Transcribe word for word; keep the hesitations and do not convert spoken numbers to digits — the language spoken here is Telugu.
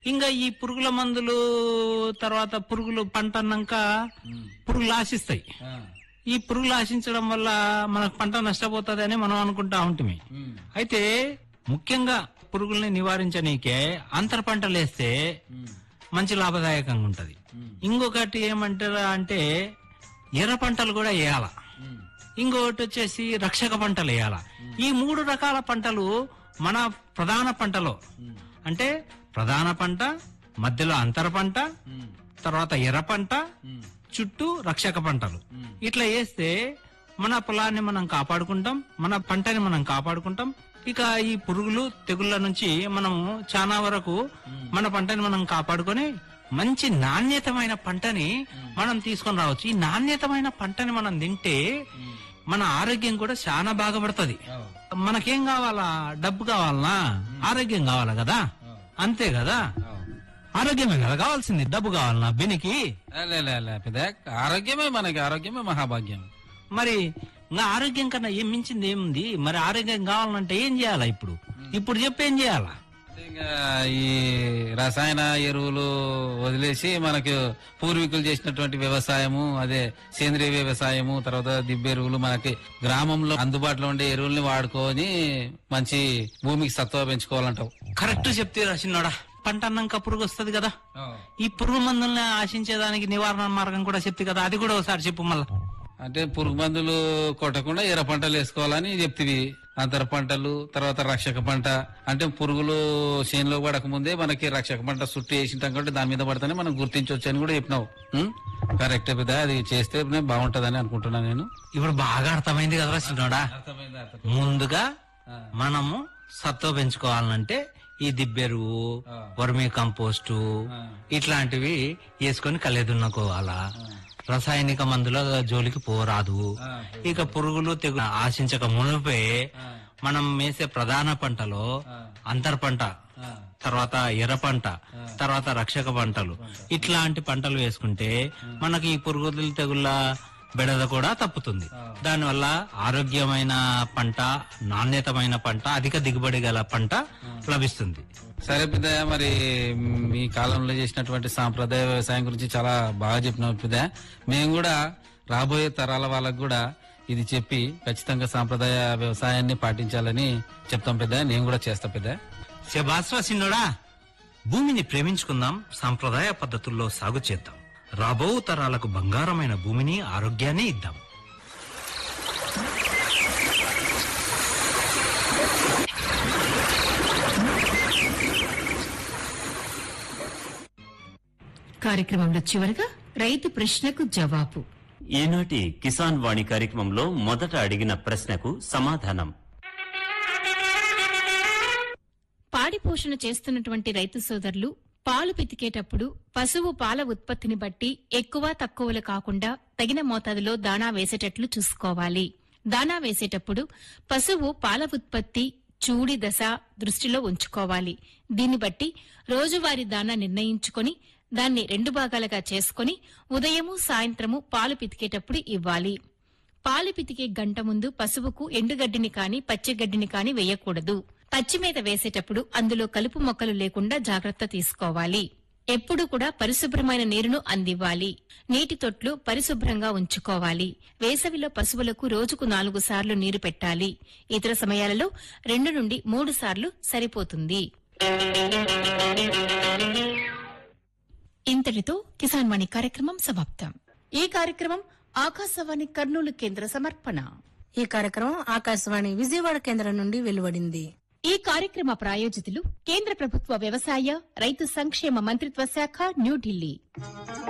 ఇంకా ఈ పురుగుల మందులు తర్వాత పురుగులు పంట అన్నాక పురుగులు ఆశిస్తాయి. ఈ పురుగులు ఆశించడం వల్ల మనకు పంట నష్టపోతుంది అని మనం అనుకుంటా ఉంటుంది. అయితే ముఖ్యంగా పురుగుల్ని నివారించనీకే అంతర పంటలు వేస్తే మంచి లాభదాయకంగా ఉంటది. ఇంకొకటి ఏమంటారా అంటే ఎర్ర పంటలు కూడా వేయాల, ఇంకొకటి వచ్చేసి రక్షక పంటలు వేయాల. ఈ మూడు రకాల పంటలు మన ప్రధాన పంటలో అంటే ప్రధాన పంట, మధ్యలో అంతర పంట, తర్వాత ఎర్ర పంట, చుట్టూ రక్షక పంటలు ఇట్లా వేస్తే మన పొలాన్ని మనం కాపాడుకుంటాం, మన పంటని మనం కాపాడుకుంటాం. ఇక ఈ పురుగులు తెగుళ్ళ నుంచి మనము చాలా వరకు మన పంటని మనం కాపాడుకొని మంచి నాణ్యతమైన పంటని మనం తీసుకొని రావచ్చు. ఈ నాణ్యతమైన పంటని మనం తింటే మన ఆరోగ్యం కూడా చాలా బాగుపడుతుంది. మనకేం కావాలా? డబ్బు కావాలనా? ఆరోగ్యం కావాలా కదా? అంతే కదా, ఆరోగ్యమే కదా కావాల్సింది, డబ్బు కావాలనా బినికి? ఆరోగ్యమే మనకి, ఆరోగ్యమే మహాభాగ్యం. మరి ఇంకా ఆరోగ్యం కన్నా ఏం మించింది ఏముంది? మరి ఆరోగ్యం కావాలంటే ఏం చేయాలా? ఇప్పుడు ఇప్పుడు చెప్పి ఏం చేయాలా? ఇంకా ఈ రసాయన ఎరువులు వదిలేసి మనకు పూర్వీకులు చేసినటువంటి వ్యవసాయము, అదే సేంద్రియ వ్యవసాయము, తర్వాత దిబ్బ ఎరువులు, మనకి గ్రామంలో అందుబాటులో ఉండే ఎరువుల్ని వాడుకొని మంచి భూమికి సత్వ పెంచుకోవాలంటావు. కరెక్ట్ చెప్తే రాసినోడా. పంట అన్నాక పురుగు వస్తుంది కదా, ఈ పురుగు మందుల్ని ఆశించేదానికి నివారణ మార్గం కూడా చెప్తే కదా, అది కూడా ఒకసారి చెప్పు మళ్ళా. అంటే పురుగు మందులు కొట్టకుండా ఎర్ర పంటలు వేసుకోవాలని చెప్తివి. అంతర పంటలు, తర్వాత రక్షక పంట అంటే పురుగులు చేనులో పడక ముందే మనకి రక్షక పంట చుట్టూ వేసింటాం కాబట్టి దాని మీద పడితేనే మనం గుర్తించవచ్చు అని కూడా చెప్పినావు. కరెక్టే పెద్ద, అది చేస్తే బాగుంటదని అనుకుంటున్నా నేను. ఇప్పుడు బాగా అర్థమైంది కదా రాసినోడా. ముందుగా మనము సత్వ పెంచుకోవాలంటే ఈ దిబ్బెరువు, వర్మీ కంపోస్టు ఇట్లాంటివి వేసుకొని కళ్ళెదున్నకోవాలా. రసాయనిక మందుల జోలికి పోరాదు. ఇక పురుగులు తెగు ఆశించక మునిపే మనం వేసే ప్రధాన పంటలో అంతర్ పంట, తర్వాత ఎర్ర పంట, తర్వాత రక్షక పంటలు ఇట్లాంటి పంటలు వేసుకుంటే మనకి ఈ పురుగుల తెగుళ్ళ బెడద కూడా తప్పుతుంది. దానివల్ల ఆరోగ్యమైన పంట, నాణ్యతమైన పంట, అధిక దిగుబడి గల పంట లభిస్తుంది. సరే పెద్దయ్య, మరి మీ కాలంలో చేసినటువంటి సాంప్రదాయ వ్యవసాయం గురించి చాలా బాగా చెప్పినావు పెద్దయ్య. మేము కూడా రాబోయే తరాల వాళ్ళకు కూడా ఇది చెప్పి ఖచ్చితంగా సాంప్రదాయ వ్యవసాయాన్ని పాటించాలని చెప్తాం పెద్దయ్య. నేను కూడా చేస్తా పెద్దయ్య. శభాస్వా సిన్నోడా. భూమిని ప్రేమించుకుందాం, సాంప్రదాయ పద్ధతుల్లో సాగు చేద్దాం. రాబో తరాలకు బంగారమైన భూమిని, ఆరోగ్యాన్ని ఇద్దాం. కార్యక్రమంలో చివరగా రైతు ప్రశ్నకు జవాబు. ఈనాటి కిసాన్ వాణి కార్యక్రమంలో మొదట అడిగిన ప్రశ్నకు సమాధానం. పాడి పోషణ చేస్తున్నటువంటి రైతు సోదరులు పాలు పితికేటప్పుడు పశువు పాల ఉత్పత్తిని బట్టి ఎక్కువ తక్కువలు కాకుండా తగిన మోతాదులో దాణా వేసేటట్లు చూసుకోవాలి. దాణా వేసేటప్పుడు పశువు పాల ఉత్పత్తి, చూడి దశ దృష్టిలో ఉంచుకోవాలి. దీన్ని బట్టి రోజువారీ దాణా నిర్ణయించుకొని దాన్ని రెండు భాగాలుగా చేసుకుని ఉదయము, సాయంత్రము పాలు పితికేటప్పుడు ఇవ్వాలి. పాలు పితికే గంట ముందు పశువుకు ఎండుగడ్డిని కాని పచ్చిగడ్డిని కాని వేయకూడదు. పచ్చిమేత వేసేటప్పుడు అందులో కలుపు మొక్కలు లేకుండా జాగ్రత్త తీసుకోవాలి. ఎప్పుడూ కూడా పరిశుభ్రమైన నీరును అందివ్వాలి. నీటి తొట్లు పరిశుభ్రంగా ఉంచుకోవాలి. వేసవిలో పశువులకు రోజుకు నాలుగు సార్లు నీరు పెట్టాలి. ఇతర సమయాలలో రెండు నుండి మూడు సార్లు సరిపోతుంది. ఇంతటితో కిసాన్ వాణి కార్యక్రమం సమాప్తం. ఈ కార్యక్రమం ఆకాశవాణి కర్నూలు కేంద్ర సమర్పణ. ఈ కార్యక్రమం ఆకాశవాణి విజయవాడ కేంద్రం నుండి వెలువడింది. ఈ కార్యక్రమ ప్రాయోజితులు కేంద్ర ప్రభుత్వ వ్యవసాయ రైతు సంక్షేమ మంత్రిత్వ శాఖ, న్యూఢిల్లీ.